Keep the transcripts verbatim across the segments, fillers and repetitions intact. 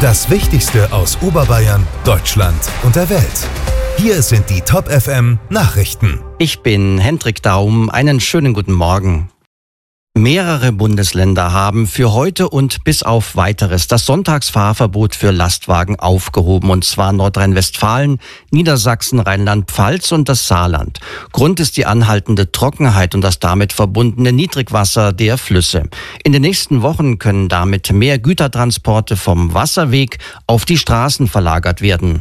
Das Wichtigste aus Oberbayern, Deutschland und der Welt. Hier sind die Top F M Nachrichten. Ich bin Hendrik Daum. Einen schönen guten Morgen. Mehrere Bundesländer haben für heute und bis auf Weiteres das Sonntagsfahrverbot für Lastwagen aufgehoben, und zwar Nordrhein-Westfalen, Niedersachsen, Rheinland-Pfalz und das Saarland. Grund ist die anhaltende Trockenheit und das damit verbundene Niedrigwasser der Flüsse. In den nächsten Wochen können damit mehr Gütertransporte vom Wasserweg auf die Straßen verlagert werden.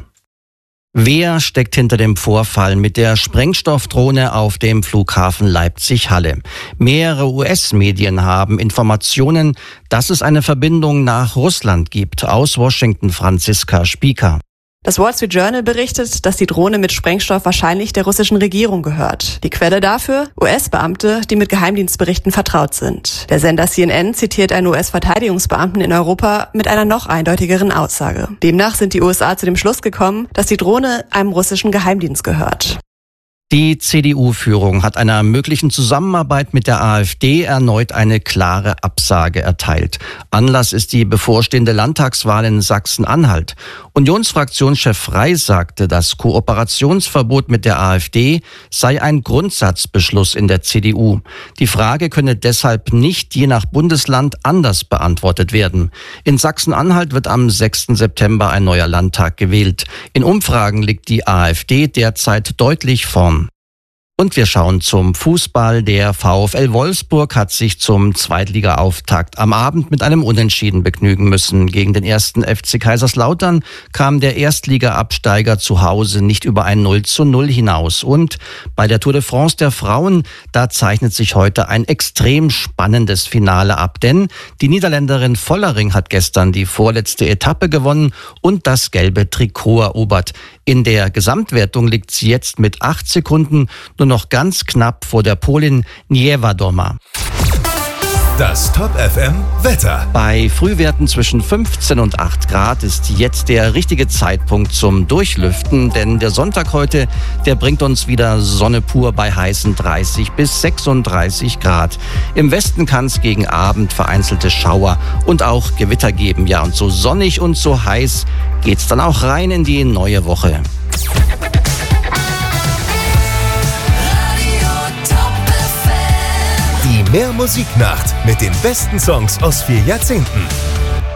Wer steckt hinter dem Vorfall mit der Sprengstoffdrohne auf dem Flughafen Leipzig-Halle? Mehrere U S-Medien haben Informationen, dass es eine Verbindung nach Russland gibt. Aus Washington Franziska Spieker. Das Wall Street Journal berichtet, dass die Drohne mit Sprengstoff wahrscheinlich der russischen Regierung gehört. Die Quelle dafür? U S-Beamte, die mit Geheimdienstberichten vertraut sind. Der Sender C N N zitiert einen U S-Verteidigungsbeamten in Europa mit einer noch eindeutigeren Aussage. Demnach sind die U S A zu dem Schluss gekommen, dass die Drohne einem russischen Geheimdienst gehört. Die C D U-Führung hat einer möglichen Zusammenarbeit mit der AfD erneut eine klare Absage erteilt. Anlass ist die bevorstehende Landtagswahl in Sachsen-Anhalt. Unionsfraktionschef Frey sagte, das Kooperationsverbot mit der AfD sei ein Grundsatzbeschluss in der C D U. Die Frage könne deshalb nicht je nach Bundesland anders beantwortet werden. In Sachsen-Anhalt wird am sechsten September ein neuer Landtag gewählt. In Umfragen liegt die AfD derzeit deutlich vorn. Und wir schauen zum Fußball. Der VfL Wolfsburg hat sich zum Zweitliga-Auftakt am Abend mit einem Unentschieden begnügen müssen. Gegen den ersten F C Kaiserslautern kam der Erstliga-Absteiger zu Hause nicht über ein null zu null hinaus. Und bei der Tour de France der Frauen, da zeichnet sich heute ein extrem spannendes Finale ab. Denn die Niederländerin Vollering hat gestern die vorletzte Etappe gewonnen und das gelbe Trikot erobert. In der Gesamtwertung liegt sie jetzt mit acht Sekunden nur noch ganz knapp vor der Polin Niewiadoma. Das Top F M Wetter. Bei Frühwerten zwischen fünfzehn und acht Grad ist jetzt der richtige Zeitpunkt zum Durchlüften, denn der Sonntag heute, der bringt uns wieder Sonne pur bei heißen dreißig bis sechsunddreißig Grad. Im Westen kann es gegen Abend vereinzelte Schauer und auch Gewitter geben. Ja, und so sonnig und so heiß geht's dann auch rein in die neue Woche. Die Mehr Musiknacht mit den besten Songs aus vier Jahrzehnten.